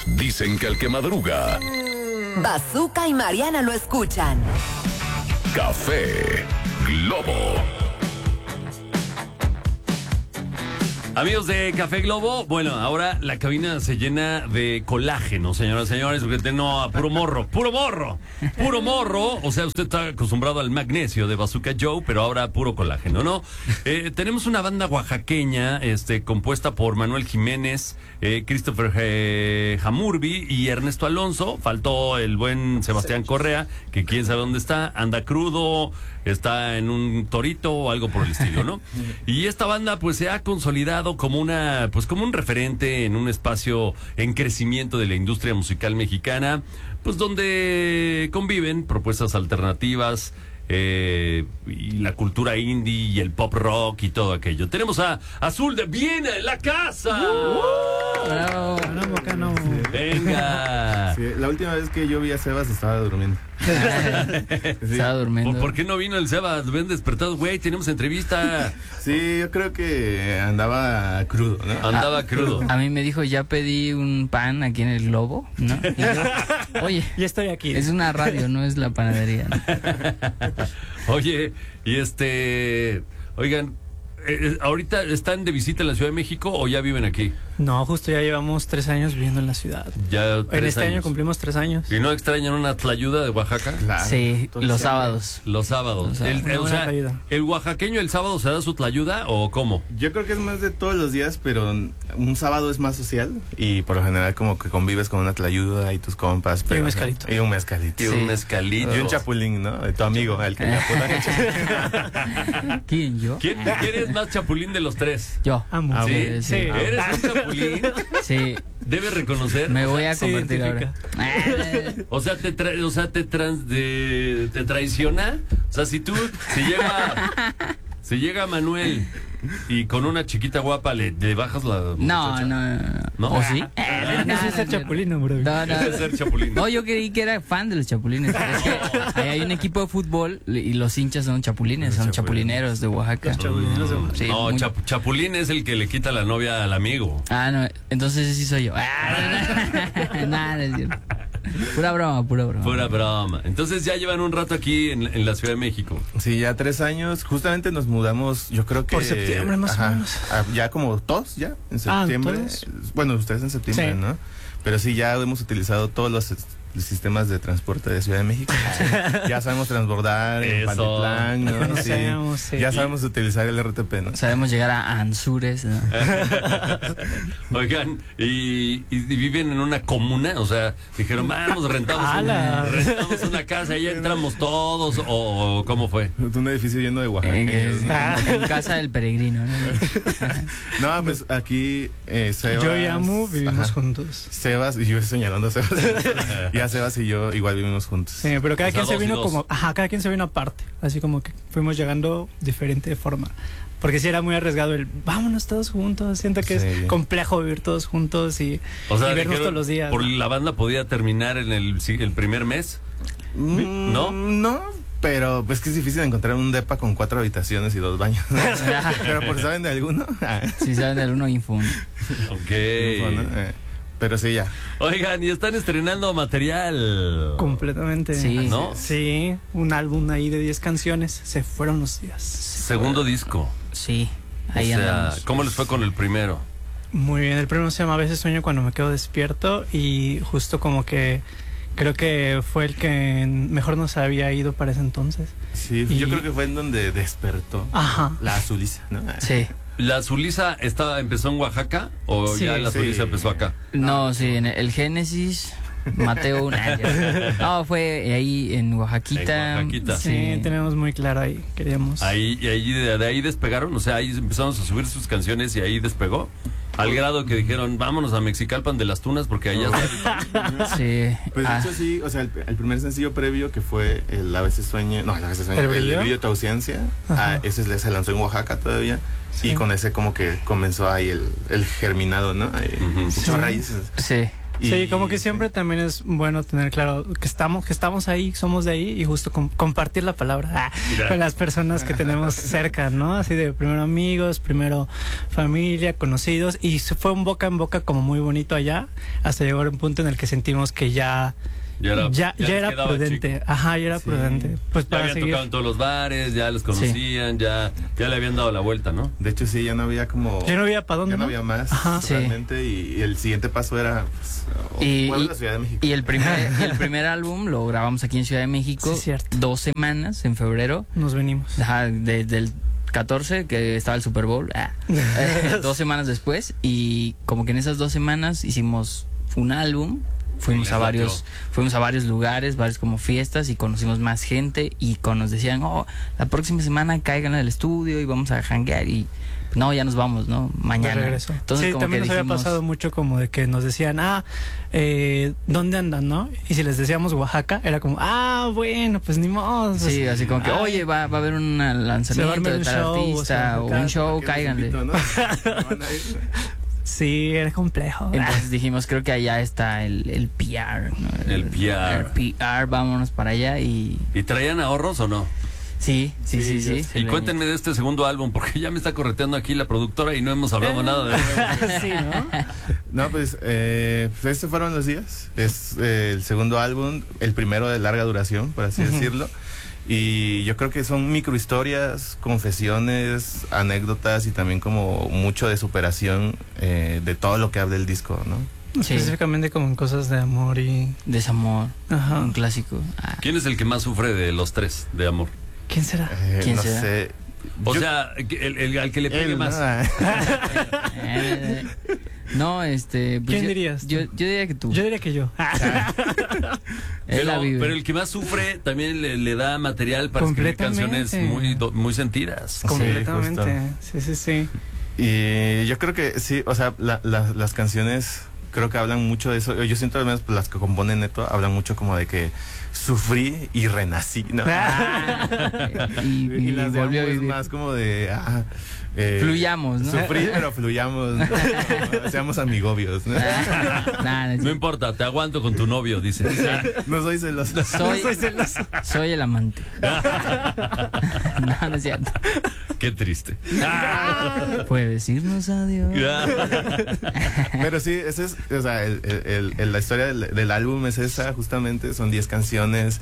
Dicen que el que madruga, Bazooka y Mariana lo escuchan. Café Globo. Amigos de Café Globo, bueno, ahora la cabina se llena de colágeno, señoras y señores, porque no, puro morro, o sea, usted está acostumbrado al magnesio de Bazooka Joe, pero ahora puro colágeno, ¿no? Tenemos una banda oaxaqueña, compuesta por Manuel Jiménez, Christopher Hamurbi y Ernesto Alonso. Faltó el buen Sebastián Correa, que quién sabe dónde está, anda crudo, está en un torito o algo por el estilo, ¿no? Y esta banda pues se ha consolidado como como un referente en un espacio en crecimiento de la industria musical mexicana, pues donde conviven propuestas alternativas, y la cultura indie y el pop rock y todo aquello. Tenemos a Azul de Viena en la casa. Bravo. Bacano. Venga. Sí, la última vez que yo vi a Sebas estaba durmiendo. Sí. Estaba durmiendo. ¿Por qué no vino el Sebas? Lo ven despertado, güey, tenemos entrevista. Sí, yo creo que andaba crudo, ¿no? Andaba crudo. A mí me dijo, ya pedí un pan aquí en el Globo, ¿no? Y yo, oye, ya estoy aquí. Es una radio, no es la panadería, ¿no? Oye, y oigan, ¿ahorita están de visita en la Ciudad de México o ya viven aquí? No, justo ya llevamos 3 años viviendo en la ciudad. Ya en este año cumplimos 3 años. ¿Y no extrañan una tlayuda de Oaxaca? Claro, sí, los sábados. Los sábados. O sea, ¿el oaxaqueño el sábado se da su tlayuda o cómo? Yo creo que es más de todos los días, pero un sábado es más social y por lo general como que convives con una tlayuda y tus compas. Y un mezcalito. Y un mezcalito. Y un mezcalito. Y un chapulín, ¿no? De tu amigo, el que le apodan. ¿Quién, yo? ¿Quién es más chapulín de los tres? Yo. Ambos. ¿Sí? Sí. ¿Eres un chapulín? Sí. Debes reconocer. Me voy a convertir ahora. O sea, te traiciona. O sea, si llega Manuel y con una chiquita guapa le bajas la muchacha. No. ¿O sí? Eso es ser chapulino, bro. No. Debe ser chapulín. No, yo creí que era fan de los chapulines. Es que ahí hay un equipo de fútbol y los hinchas son chapulines, son chapulineros de Oaxaca. Los chapulineros de Oaxaca. Sí, No, chapulín es el que le quita la novia al amigo. Ah, no, entonces ese sí soy yo. Nada, no es cierto. Pura broma. Pura broma. Entonces ya llevan un rato aquí en la Ciudad de México. Sí, ya 3 años. Justamente nos mudamos, yo creo que... Por septiembre más o menos. Ya como todos, ya, en septiembre. ¿todos? Bueno, ustedes en septiembre, Sí. ¿no? Pero sí, ya hemos utilizado todos los sistemas de transporte de Ciudad de México. Ya sabemos transbordar en Eso. Pantitlán, ¿no? Conocemos, sí. Ya sabemos utilizar el RTP, ¿no? Sabemos llegar a Anzures, ¿no? Oigan, y viven en una comuna, o sea, dijeron, vamos, rentamos una casa y ya entramos todos, o ¿cómo fue? Un edificio lleno de oaxaqueños. En casa del peregrino, ¿no? No, pues aquí Sebas... Yo y Amu vivimos juntos. Sebas, y yo señalando a Sebas. Ya Sebas y yo igual vivimos juntos. Sí, pero cada O sea, quien se dos y vino dos. como... Ajá, cada quien se vino aparte. Así como que fuimos llegando diferente forma. Porque sí era muy arriesgado el vámonos todos juntos. Siento que Sí. es complejo vivir todos juntos y vernos dijeron, todos los días. ¿por ¿no? la banda podía terminar en el primer mes? ¿No? No, pero pues que es difícil encontrar un depa con 4 habitaciones y 2 baños. Pero por saben de alguno. Si saben del uno info. Ok. ¿no? Pero sí, ya. Oigan, y están estrenando material. Completamente. Sí. ¿No? Sí, un álbum ahí de 10 canciones. Se fueron los días. Segundo disco. Sí, ahí O sea, andamos. ¿cómo les fue con el primero? Muy bien, el primero se llama A veces sueño cuando me quedo despierto y justo como que creo que fue el que mejor nos había ido para ese entonces. Sí, Y- yo creo que fue en donde despertó Ajá. la Azuliza, ¿no? Sí. ¿La Zulisa empezó en Oaxaca o Sí. ya la Sí. Zulisa empezó acá? No, sí, en el Génesis, Mateo 1. No, fue ahí en Oaxaquita. En Oaxaquita. Sí, tenemos muy claro ahí, queríamos. De ahí despegaron, o sea, ahí empezamos a subir sus canciones y ahí despegó. Al grado que dijeron, vámonos a Mexicalpan de las Tunas porque allá está. Sí. Pues de hecho sí, o sea, el primer sencillo previo que fue el A veces sueño, no, el A veces sueño, ¿El el brillo? brillo de tu ausencia, ese se lanzó en Oaxaca todavía. Sí. Y con ese como que comenzó ahí el germinado, ¿no? Ujú. Muchas raíces. Sí. Sí, como que siempre también es bueno tener claro que estamos ahí, somos de ahí y justo compartir la palabra con las personas que tenemos cerca, ¿no? Así de primero amigos, primero familia, conocidos, y se fue un boca en boca como muy bonito allá, hasta llegar a un punto en el que sentimos que ya era prudente. Chico. Ajá, ya era prudente. Pues Ya para habían seguir. tocado en todos los bares, ya los conocían, ya le habían dado la vuelta, ¿no? De hecho, sí, ya no había como... Ya no había para dónde, Ya no ¿no? había más, Ajá. realmente, y el siguiente paso era pues, la Ciudad de México. Y el primer álbum lo grabamos aquí en Ciudad de México, Sí, cierto. 2 semanas en febrero. Nos venimos. Ajá, desde el 14 que estaba el Super Bowl, 2 semanas después, y como que en esas 2 semanas hicimos un álbum. Fuimos a varios lugares, varias como fiestas, y conocimos más gente, y nos decían, la próxima semana caigan al estudio y vamos a janguear, y no, ya nos vamos, ¿no? Mañana. De regreso. Entonces, Sí, como también que nos había dijimos, pasado mucho como de que nos decían, ¿dónde andan, no? Y si les decíamos Oaxaca, era como, bueno, pues ni modo. Pues, sí, así como que, oye, va a haber un lanzamiento de tal artista o un show, cáiganle. Sí, era complejo. Entonces dijimos, creo que allá está el PR, ¿no? El PR. El PR, vámonos para allá y... ¿Y traían ahorros o no? Sí. Y cuéntenme de este segundo álbum, porque ya me está correteando aquí la productora y no hemos hablado nada de él. Sí, ¿no? No, pues estos fueron los días. Es el segundo álbum, el primero de larga duración, por así decirlo. Y yo creo que son microhistorias, confesiones, anécdotas y también como mucho de superación de todo lo que habla el disco, ¿no? Sí. Específicamente como en cosas de amor y... Desamor, Ajá. un clásico. ¿Quién es el que más sufre de los tres de amor? ¿Quién será? ¿Quién no será? sé. O Yo- sea, al que le pegue él, más. No, pues ¿Quién dirías Yo tú? diría que tú. Yo diría que yo. Él la vive. Pero el que más sufre también le da material para escribir Completamente. canciones muy sentidas. Completamente. Sí. Y yo creo que sí, o sea, las canciones creo que hablan mucho de eso. Yo siento al menos las que componen Neto hablan mucho como de que sufrí y renací, ¿no? Y las de volvió a amor es vivir. más como de Fluyamos, ¿no? Sufrí, pero fluyamos, ¿no? Seamos amigobios, ¿no? No importa, te aguanto con tu novio, dice. No soy celoso. Soy el amante. No es cierto. Qué triste. Puede decirnos adiós. Pero sí, ese es, o sea, la historia del álbum es esa, justamente, son 10 canciones.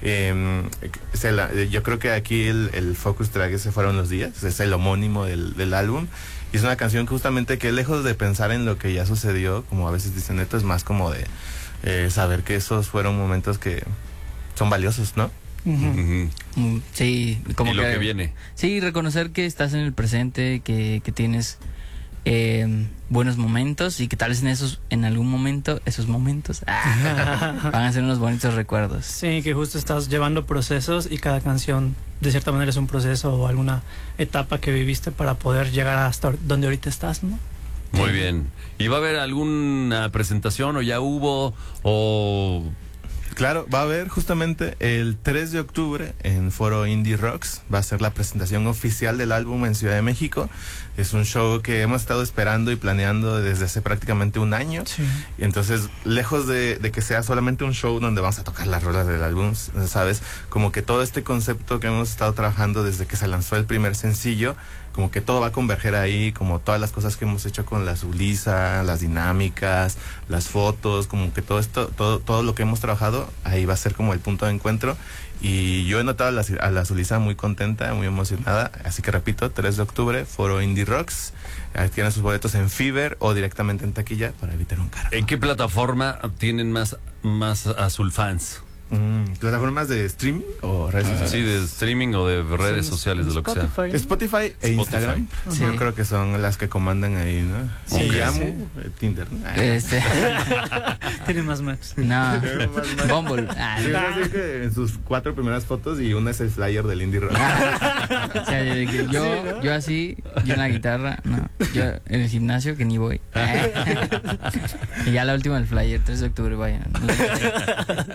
Yo creo que aquí el focus track ese fueron los días, es el homónimo del álbum. Y es una canción que justamente que lejos de pensar en lo que ya sucedió, como a veces dicen Neto, es más como de saber que esos fueron momentos que son valiosos, ¿no? Ujú. Sí, como Y lo que viene. Sí, reconocer que estás en el presente, que tienes buenos momentos y que tal vez en algún momento esos momentos van a ser unos bonitos recuerdos. Sí, que justo estás llevando procesos y cada canción de cierta manera es un proceso o alguna etapa que viviste para poder llegar hasta donde ahorita estás, ¿no? Muy bien. ¿Y va a haber alguna presentación o ya hubo o...? Claro, va a haber justamente el 3 de octubre en Foro Indie Rocks. Va a ser la presentación oficial del álbum en Ciudad de México. Es un show que hemos estado esperando y planeando desde hace prácticamente un año. Sí. Y entonces, lejos de que sea solamente un show donde vamos a tocar las rolas del álbum, ¿sabes? Como que todo este concepto que hemos estado trabajando desde que se lanzó el primer sencillo, como que todo va a converger ahí, como todas las cosas que hemos hecho con la Zulisa, las dinámicas, las fotos, como que todo esto, todo lo que hemos trabajado, ahí va a ser como el punto de encuentro. Y yo he notado a la Zulisa muy contenta, muy emocionada, así que repito, 3 de octubre, Foro Indie Rocks. Ahí tienen sus boletos en Fever o directamente en taquilla para evitar un cargo. ¿En qué plataforma tienen más Azul fans? ¿Plataformas de streaming o redes sociales? Sí, de streaming o de redes sociales, de lo que sea. Spotify e Instagram. Sí. Yo creo que son las que comandan ahí, ¿no? Sí, O Yamu, sí. Tinder, ¿no? Tiene más maps. No, Bumble. Sí, así que en sus 4 primeras fotos y una es el flyer del Indie Rock. O sea, yo así, yo en la guitarra, no, yo en el gimnasio que ni voy. Y ya la última del flyer, 3 de octubre, vayan.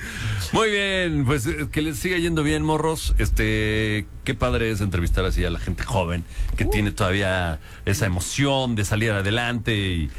Muy bien, pues que les siga yendo bien, morros. Qué padre es entrevistar así a la gente joven que tiene todavía esa emoción de salir adelante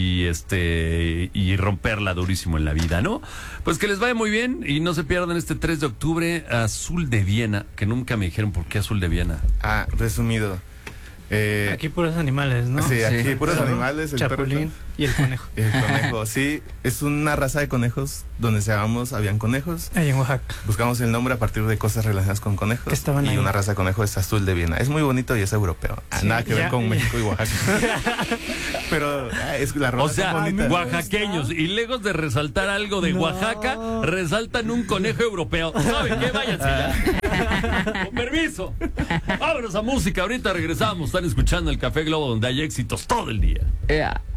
y romperla durísimo en la vida, ¿no? Pues que les vaya muy bien y no se pierdan este 3 de octubre Azul de Viena, que nunca me dijeron por qué Azul de Viena. Resumido. Aquí puros animales, ¿no? Sí, aquí Sí. puros animales. El Chapulín y el conejo. El conejo, sí, es una raza de conejos donde habían conejos. Ahí en Oaxaca. Buscamos el nombre a partir de cosas relacionadas con conejos. Que estaban y ahí. una raza de conejo es Azul de Viena. Es muy bonito y es europeo. Sí, Nada que ver ya- con México y Oaxaca. Pero es la rola O sea, son bonitas. oaxaqueños, y lejos de resaltar algo de No. Oaxaca, resaltan un conejo europeo. ¿Saben qué? Váyanse ya. Con permiso. Vámonos a música. Ahorita regresamos. Están escuchando el Café Globo, donde hay éxitos todo el día. Ea.